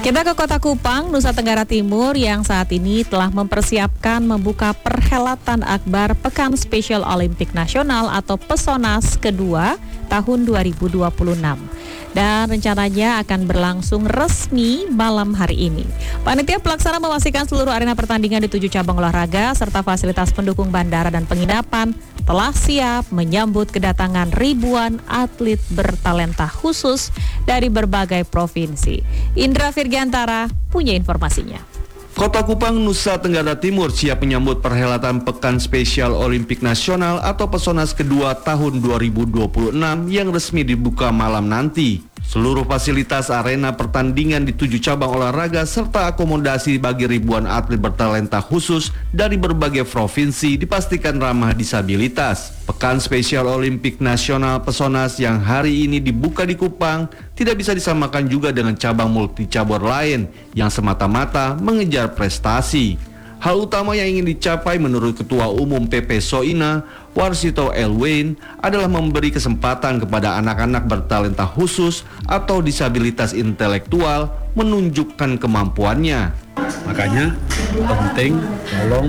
Kita ke Kota Kupang, Nusa Tenggara Timur yang saat ini telah mempersiapkan membuka perhelatan akbar Pekan Spesial Olimpik Nasional atau PESONAS kedua tahun 2026. Dan rencananya akan berlangsung resmi malam hari ini. Panitia pelaksana memastikan seluruh arena pertandingan di 7 cabang olahraga serta fasilitas pendukung bandara dan penginapan telah siap menyambut kedatangan ribuan atlet bertalenta khusus dari berbagai provinsi. Indra Virgiantara punya informasinya. Kota Kupang, Nusa Tenggara Timur siap menyambut perhelatan Pekan Spesial Olimpik Nasional atau PESONAS kedua tahun 2026 yang resmi dibuka malam nanti. Seluruh fasilitas arena pertandingan di 7 cabang olahraga serta akomodasi bagi ribuan atlet bertalenta khusus dari berbagai provinsi dipastikan ramah disabilitas. Pekan Spesial Olimpik Nasional PESONAS yang hari ini dibuka di Kupang tidak bisa disamakan juga dengan cabang multicabur lain yang semata-mata mengejar prestasi. Hal utama yang ingin dicapai menurut Ketua Umum PP Soina, Warsito Elwain, adalah memberi kesempatan kepada anak-anak bertalenta khusus atau disabilitas intelektual menunjukkan kemampuannya. Makanya penting tolong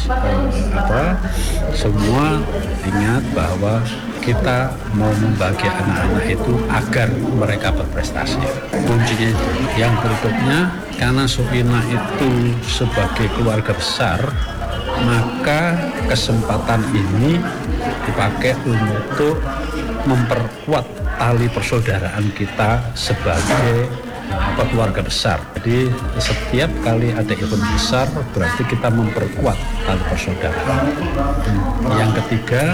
semua ingat bahwa kita mau membagi anak-anak itu agar mereka berprestasi. Kuncinya itu. Yang berikutnya, karena Soina itu sebagai keluarga besar, maka kesempatan ini dipakai untuk memperkuat tali persaudaraan kita sebagai keluarga besar. Jadi setiap kali ada event besar berarti kita memperkuat tali persaudaraan. Yang ketiga,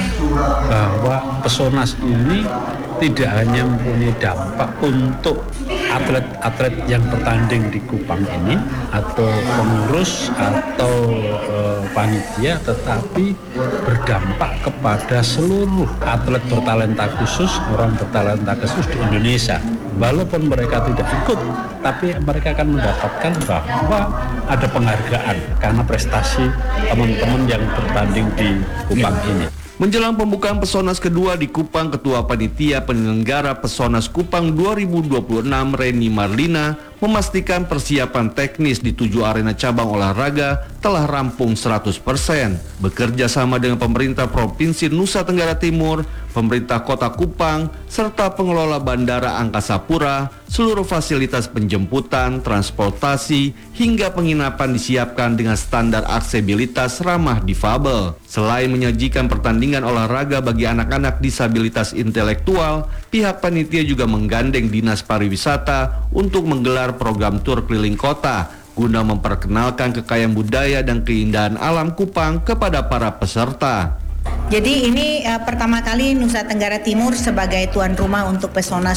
bahwa PESONAS ini tidak hanya mempunyai dampak untuk atlet-atlet yang bertanding di Kupang ini atau pengurus atau panitia, tetapi berdampak kepada seluruh atlet bertalenta khusus, orang bertalenta khusus di Indonesia. Walaupun mereka tidak ikut, tapi mereka akan mendapatkan bahwa ada penghargaan karena prestasi teman-teman yang bertanding di Kupang ini. Menjelang pembukaan PESONAS kedua di Kupang, Ketua Panitia Penyelenggara PESONAS Kupang 2026 Reni Marlina memastikan persiapan teknis di 7 arena cabang olahraga telah rampung 100%. Bekerja sama dengan pemerintah Provinsi Nusa Tenggara Timur, pemerintah Kota Kupang, serta pengelola Bandara Angkasa Pura, seluruh fasilitas penjemputan, transportasi, hingga penginapan disiapkan dengan standar aksesibilitas ramah difabel. Selain menyajikan pertandingan olahraga bagi anak-anak disabilitas intelektual, pihak panitia juga menggandeng Dinas Pariwisata untuk menggelar program tur keliling kota guna memperkenalkan kekayaan budaya dan keindahan alam Kupang kepada para peserta. Jadi ini pertama kali Nusa Tenggara Timur sebagai tuan rumah untuk PESONAS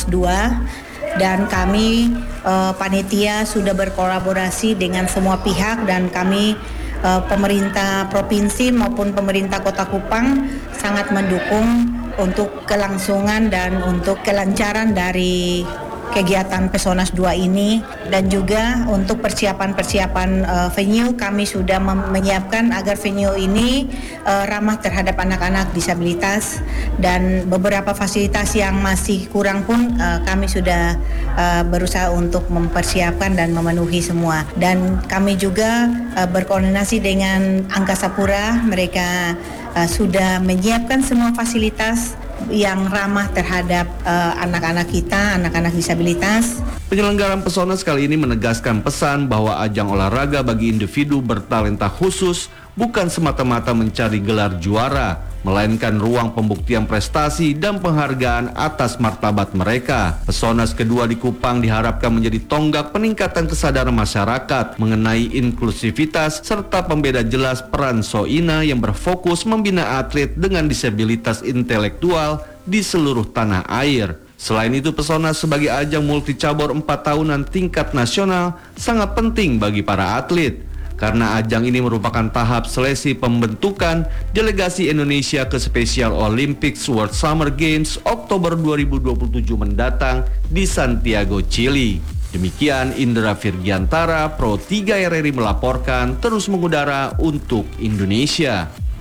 2 dan kami panitia sudah berkolaborasi dengan semua pihak dan kami pemerintah provinsi maupun pemerintah Kota Kupang sangat mendukung untuk kelangsungan dan untuk kelancaran dari kegiatan PESONAS 2 ini, dan juga untuk persiapan venue kami sudah menyiapkan agar venue ini ramah terhadap anak-anak disabilitas, dan beberapa fasilitas yang masih kurang pun kami sudah berusaha untuk mempersiapkan dan memenuhi semua. Dan kami juga berkoordinasi dengan Angkasa Pura, mereka sudah menyiapkan semua fasilitas yang ramah terhadap anak-anak kita, anak-anak disabilitas. Penyelenggaraan PESONAS kali ini menegaskan pesan bahwa ajang olahraga bagi individu bertalenta khusus bukan semata-mata mencari gelar juara, melainkan ruang pembuktian prestasi dan penghargaan atas martabat mereka. PESONAS kedua di Kupang diharapkan menjadi tonggak peningkatan kesadaran masyarakat mengenai inklusivitas serta pembeda jelas peran Soina yang berfokus membina atlet dengan disabilitas intelektual di seluruh tanah air. Selain itu, PESONAS sebagai ajang multicabur 4 tahunan tingkat nasional sangat penting bagi para atlet, karena ajang ini merupakan tahap seleksi pembentukan delegasi Indonesia ke Special Olympics World Summer Games Oktober 2027 mendatang di Santiago, Chili. Demikian Indra Virgiantara, Pro 3 RRI melaporkan, terus mengudara untuk Indonesia.